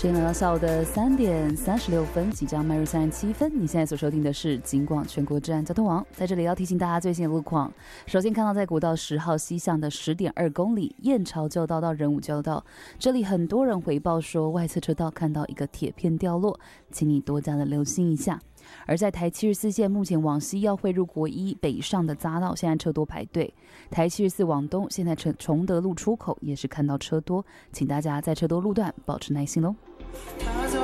时间来到下午的3点36分，即将迈入37分。你现在所收听的是警广全国治安交通网，在这里要提醒大家最新的路况。首先看到在国道10号西向的10.2公里燕巢交道到仁武交道，这里很多人回报说外侧车道看到一个铁片掉落，请你多加的留心一下。而在台74线目前往西要汇入国一北上的匝道，现在车多排队。台74往东，现在崇德路出口也是看到车多，请大家在车多路段保持耐心喽。